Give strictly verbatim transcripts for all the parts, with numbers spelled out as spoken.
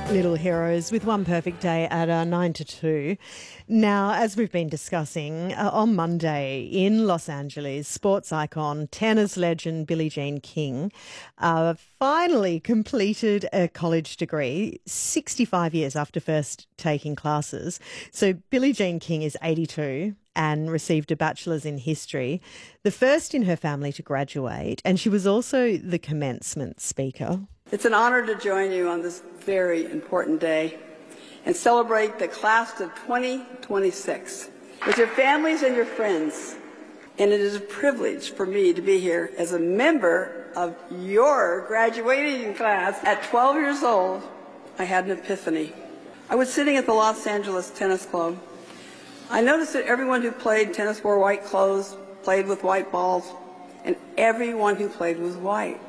Little Heroes with One Perfect Day at uh, nine to two. Now, as we've been discussing, uh, on Monday in Los Angeles, sports icon, tennis legend Billie Jean King uh, finally completed a college degree sixty-five years after first taking classes. So Billie Jean King is eighty-two and received a bachelor's in history, the first in her family to graduate, and she was also the commencement speaker. It's an honor to join you on this very important day and celebrate the class of twenty twenty-six with your families and your friends. And it is a privilege for me to be here as a member of your graduating class. At twelve years old, I had an epiphany. I was sitting at the Los Angeles Tennis Club. I noticed that everyone who played tennis wore white clothes, played with white balls, and everyone who played was white.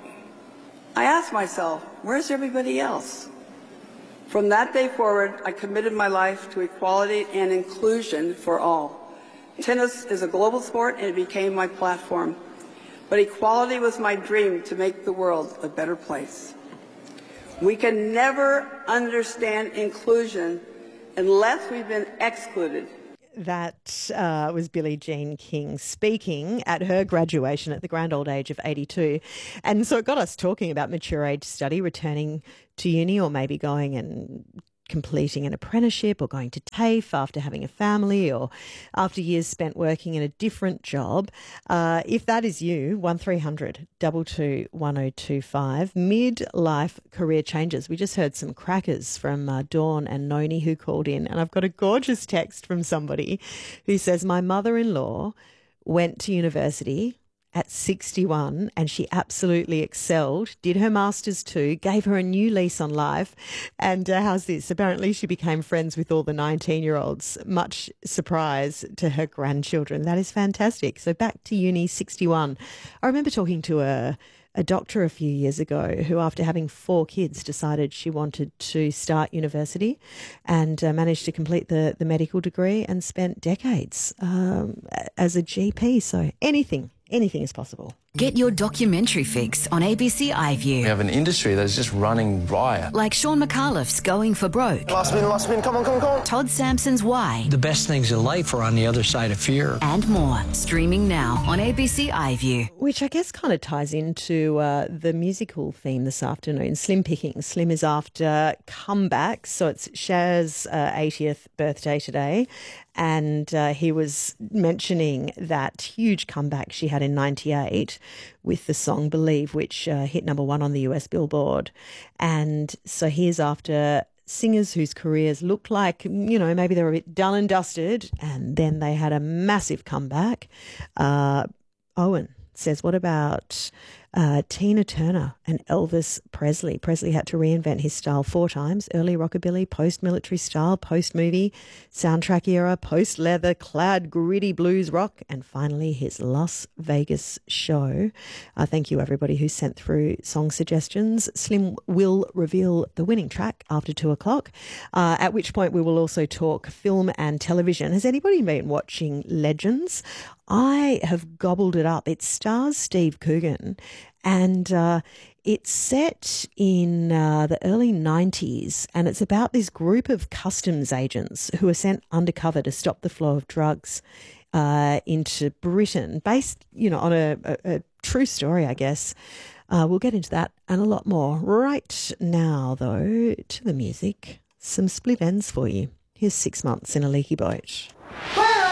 I asked myself, where's everybody else? From that day forward, I committed my life to equality and inclusion for all. Tennis is a global sport, and it became my platform. But equality was my dream to make the world a better place. We can never understand inclusion unless we've been excluded. That uh, was Billie Jean King speaking at her graduation at the grand old age of eighty-two. And so it got us talking about mature age study, returning to uni, or maybe going and completing an apprenticeship, or going to TAFE after having a family, or after years spent working in a different job. Uh, if that is you, one three hundred two two one oh two five, midlife career changes. We just heard some crackers from uh, Dawn and Noni who called in, and I've got a gorgeous text from somebody who says, my mother-in-law went to university at sixty-one, and she absolutely excelled, did her master's too, gave her a new lease on life. And uh, how's this? Apparently she became friends with all the nineteen-year-olds, much surprise to her grandchildren. That is fantastic. So back to uni, sixty-one. I remember talking to a, a doctor a few years ago who, after having four kids, decided she wanted to start university and uh, managed to complete the, the medical degree and spent decades um, as a G P. So anything. Anything is possible. Get your documentary fix on A B C iView. We have an industry that's just running riot. Like Sean McAuliffe's Going for Broke. Last spin, last spin, come on, come on, come on. Todd Sampson's Why. The best things in life are on the other side of fear. And more. Streaming now on A B C iView. Which I guess kind of ties into uh, the musical theme this afternoon, Slim Pickings. Slim is after comeback, so it's Cher's uh, eightieth birthday today. And uh, he was mentioning that huge comeback she had in ninety-eight with the song Believe, which uh, hit number one on the U S Billboard. And so here's after singers whose careers looked like, you know, maybe they were a bit done and dusted, and then they had a massive comeback. Uh, Owen says, what about uh, Tina Turner and Elvis Presley? Presley had to reinvent his style four times: early rockabilly, post-military style, post-movie, soundtrack era, post-leather, clad, gritty blues rock, and finally his Las Vegas show. Uh, thank you, everybody who sent through song suggestions. Slim will reveal the winning track after two o'clock, uh, at which point we will also talk film and television. Has anybody been watching Legends? I have gobbled it up. It stars Steve Coogan, and uh, it's set in uh, the early nineties, and it's about this group of customs agents who are sent undercover to stop the flow of drugs uh, into Britain, based, you know, on a, a, a true story, I guess. Uh, we'll get into that and a lot more. Right now, though, to the music. Some split ends for you. Here's Six Months in a Leaky Boat.